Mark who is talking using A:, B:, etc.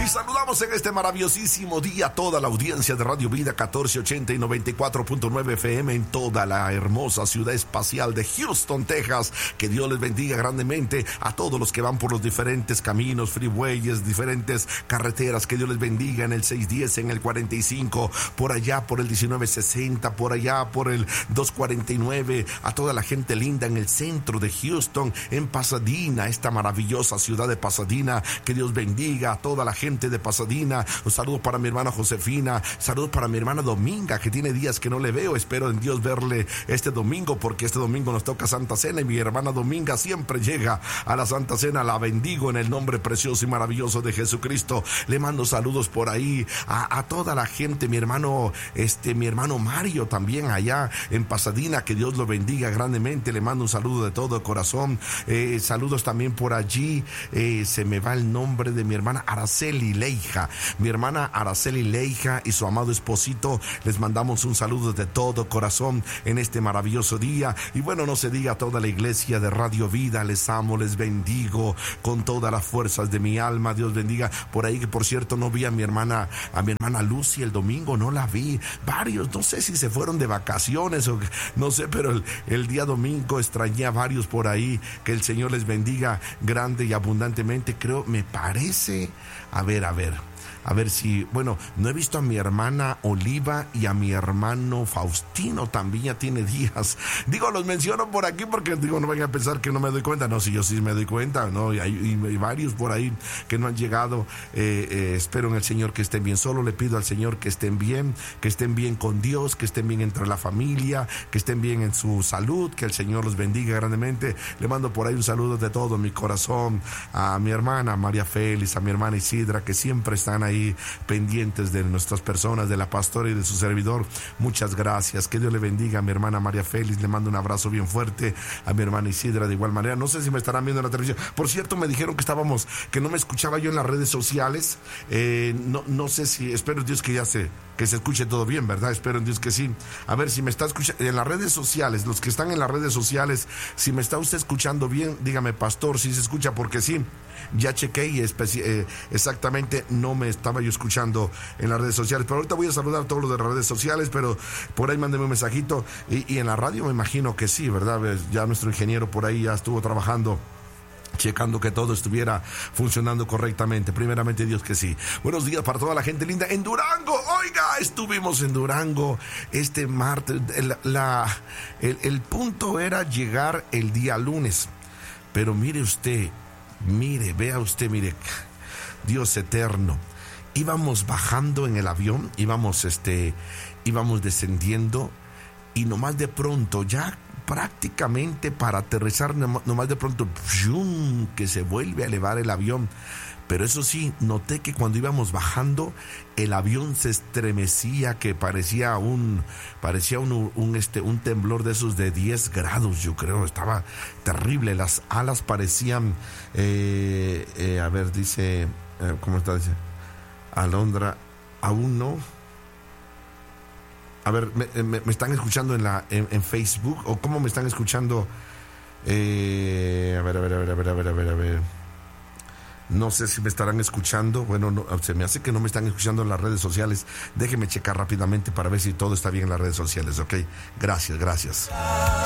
A: saludamos en este maravillosísimo día a toda la audiencia de Radio Vida 1480 y 94.9 FM en toda la hermosa ciudad espacial de Houston, Texas. Que Dios les bendiga grandemente a todos los que van por los diferentes caminos, freeways, diferentes carreteras. Que Dios les bendiga en el 610, en el 45, por allá por el 1960, por allá por el 249. A toda la gente linda en el centro de Houston, en Pasadena, esta maravillosa ciudad de Pasadena. Que Dios bendiga a toda la gente de Pasadena. Un saludo para mi hermana Josefina, saludos para mi hermana Dominga, que tiene días que no le veo. Espero en Dios verle este domingo, porque este domingo nos toca Santa Cena y mi hermana Dominga siempre llega a la Santa Cena. La bendigo en el nombre precioso y maravilloso de Jesucristo. Le mando saludos por ahí a toda la gente, mi hermano Mario también allá en Pasadena. Que Dios lo bendiga grandemente. Le mando un saludo de todo corazón. Saludos también por allí. Se me va el nombre de mi hermana Araceli Leija. Mi hermana Araceli Leija y su amado esposito, les mandamos un saludo de todo corazón en este maravilloso día. Y bueno, no se diga a toda la iglesia de Radio Vida, les amo, les bendigo con todas las fuerzas de mi alma. Dios bendiga. Por ahí, que por cierto no vi a mi hermana Lucy el domingo, no la vi. Varios, no sé si se fueron de vacaciones o no sé, pero el día domingo extrañé a varios por ahí. Que el Señor les bendiga grande y abundantemente. Creo, me parece, a ver si, bueno, no he visto a mi hermana Oliva y a mi hermano Faustino, también ya tiene días. Digo, los menciono por aquí porque, digo, no vayan a pensar que no me doy cuenta. No, si yo sí me doy cuenta, ¿no? Y hay varios por ahí que no han llegado. Espero en el Señor que estén bien. Solo le pido al Señor que estén bien con Dios, que estén bien entre la familia, que estén bien en su salud, que el Señor los bendiga grandemente. Le mando por ahí un saludo de todo mi corazón a mi hermana María Félix, a mi hermana Isidra, que siempre están ahí pendientes de nuestras personas, de la pastora y de su servidor. Muchas gracias. Que Dios le bendiga a mi hermana María Félix. Le mando un abrazo bien fuerte a mi hermana Isidra de igual manera. No sé si me estarán viendo en la televisión. Por cierto, me dijeron que no me escuchaba yo en las redes sociales. No sé si, espero en Dios que se escuche todo bien, ¿verdad? Espero en Dios que sí. A ver si me está escuchando en las redes sociales, los que están en las redes sociales, si me está usted escuchando bien, dígame, pastor, si se escucha, porque sí, ya chequé y exactamente no me estaba yo escuchando en las redes sociales. Pero ahorita voy a saludar a todos los de las redes sociales, pero por ahí mándeme un mensajito. Y en la radio me imagino que sí, ¿verdad? Ya nuestro ingeniero por ahí ya estuvo trabajando, checando que todo estuviera funcionando correctamente. Primeramente Dios que sí. Buenos días para toda la gente linda en Durango. Oiga, estuvimos en Durango este martes. El punto era llegar el día lunes. Pero mire, vea usted, Dios eterno. Íbamos bajando en el avión, íbamos descendiendo, y nomás de pronto, ya prácticamente para aterrizar, nomás de pronto, que se vuelve a elevar el avión. Pero eso sí, noté que cuando íbamos bajando, el avión se estremecía, que parecía un temblor de esos de 10 grados, yo creo. Estaba terrible. Las alas parecían, dice, ¿cómo está? Dice, Alondra, aún no. A ver, ¿me están escuchando en Facebook? ¿O cómo me están escuchando? A ver. No sé si me estarán escuchando. Bueno, no, se me hace que no me están escuchando en las redes sociales. Déjeme checar rápidamente para ver si todo está bien en las redes sociales, ¿ok? Gracias.